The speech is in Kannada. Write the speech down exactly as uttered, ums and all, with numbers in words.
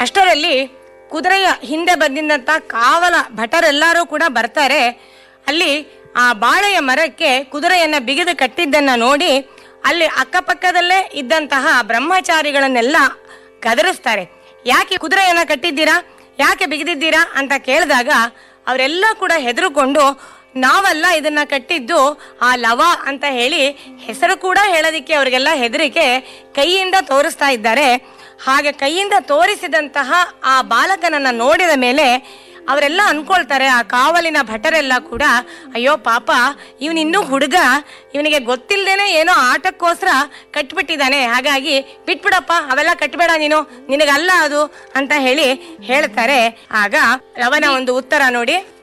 ಅಷ್ಟರಲ್ಲಿ ಕುದುರೆಯ ಹಿಂದೆ ಬಂದಿದ್ದಂತ ಕಾವಲ ಭಟರೆಲ್ಲರೂ ಕೂಡ ಬರ್ತಾರೆ. ಅಲ್ಲಿ ಆ ಬಾಳೆಯ ಮರಕ್ಕೆ ಕುದುರೆಯನ್ನ ಬಿಗಿದು ಕಟ್ಟಿದ್ದನ್ನ ನೋಡಿ ಅಲ್ಲಿ ಅಕ್ಕಪಕ್ಕದಲ್ಲೇ ಇದ್ದಂತಹ ಬ್ರಹ್ಮಚಾರಿಗಳನ್ನೆಲ್ಲ ಗದರಿಸ್ತಾರೆ. ಯಾಕೆ ಕುದುರೆಯನ್ನ ಕಟ್ಟಿದ್ದೀರಾ, ಯಾಕೆ ಬಿಗಿದಿದ್ದೀರಾ ಅಂತ ಕೇಳಿದಾಗ ಅವರೆಲ್ಲ ಕೂಡ ಹೆದರುಕೊಂಡು ನಾವಲ್ಲ ಇದನ್ನ ಕಟ್ಟಿದ್ದು ಆ ಲವ ಅಂತ ಹೇಳಿ ಹೆಸರು ಕೂಡ ಹೇಳೋದಿಕ್ಕೆ ಅವರಿಗೆಲ್ಲ ಹೆದರಿಕೆ ಕೈಯಿಂದ ತೋರಿಸ್ತಾ ಇದ್ದಾರೆ. ಹಾಗೆ ಕೈಯಿಂದ ತೋರಿಸಿದಂತಹ ಆ ಬಾಲಕನನ್ನ ನೋಡಿದ ಮೇಲೆ ಅವರೆಲ್ಲ ಅನ್ಕೊಳ್ತಾರೆ, ಆ ಕಾವಲಿನ ಭಟರೆಲ್ಲ ಕೂಡ, ಅಯ್ಯೋ ಪಾಪ ಇವನಿನ್ನೂ ಹುಡುಗ, ಇವನಿಗೆ ಗೊತ್ತಿಲ್ಲದೇನೆ ಏನೋ ಆಟಕ್ಕೋಸ್ಕರ ಕಟ್ಬಿಟ್ಟಿದ್ದಾನೆ, ಹಾಗಾಗಿ ಬಿಟ್ಬಿಡಪ್ಪ, ಅವೆಲ್ಲ ಕಟ್ಬೇಡ ನೀನು, ನಿನಗಲ್ಲ ಅದು ಅಂತ ಹೇಳಿ ಹೇಳ್ತಾರೆ. ಆಗ ಲವನ ಒಂದು ಉತ್ತರ ನೋಡಿ,